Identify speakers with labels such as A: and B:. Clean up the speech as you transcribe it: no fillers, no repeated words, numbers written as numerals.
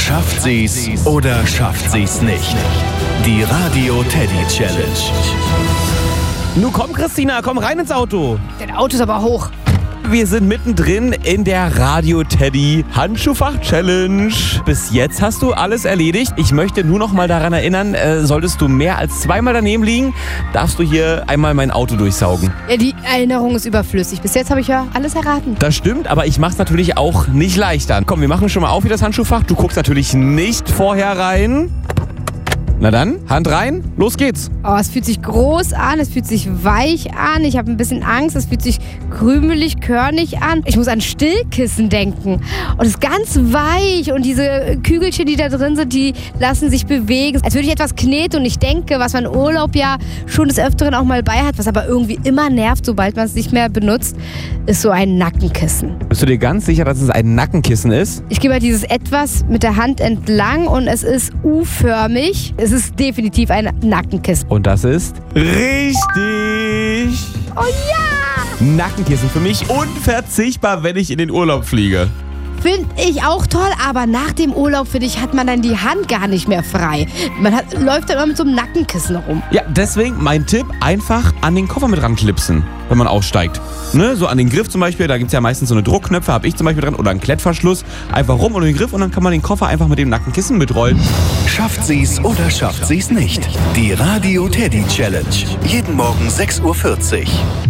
A: Schafft sie's oder schafft sie's nicht? Die Radio Teddy Challenge.
B: Nun komm, Christina, komm rein ins Auto.
C: Das Auto ist aber hoch.
B: Wir sind mittendrin in der Radio Teddy Handschuhfach Challenge. Bis jetzt hast du alles erledigt. Ich möchte nur noch mal daran erinnern, solltest du mehr als zweimal daneben liegen, darfst du hier einmal mein Auto durchsaugen.
C: Ja, die Erinnerung ist überflüssig. Bis jetzt habe ich ja alles erraten.
B: Das stimmt, aber ich mach's natürlich auch nicht leichter. Komm, wir machen schon mal auf hier das Handschuhfach. Du guckst natürlich nicht vorher rein. Na dann, Hand rein, los geht's.
C: Oh, es fühlt sich groß an, es fühlt sich weich an. Ich habe ein bisschen Angst, es fühlt sich krümelig, körnig an. Ich muss an Stillkissen denken. Und es ist ganz weich und diese Kügelchen, die da drin sind, die lassen sich bewegen. Als würde ich etwas kneten und ich denke, was man im Urlaub ja schon des Öfteren auch mal bei hat, was aber irgendwie immer nervt, sobald man es nicht mehr benutzt, ist so ein Nackenkissen.
B: Bist du dir ganz sicher, dass es ein Nackenkissen ist?
C: Ich gebe halt dieses etwas mit der Hand entlang und es ist U-förmig. Es ist definitiv ein Nackenkissen.
B: Und das ist richtig.
C: Oh ja!
B: Nackenkissen für mich unverzichtbar, wenn ich in den Urlaub fliege.
C: Finde ich auch toll, aber nach dem Urlaub, finde ich, hat man dann die Hand gar nicht mehr frei. Man läuft dann immer mit so einem Nackenkissen rum.
B: Ja, deswegen mein Tipp, einfach an den Koffer mit ranklipsen, wenn man aussteigt. Ne, so an den Griff zum Beispiel, da gibt es ja meistens so eine Druckknöpfe, habe ich zum Beispiel dran, oder einen Klettverschluss. Einfach rum um den Griff und dann kann man den Koffer einfach mit dem Nackenkissen mitrollen.
A: Schafft sie's oder schafft sie's nicht? Die Radio Teddy Challenge. Jeden Morgen 6:40 Uhr.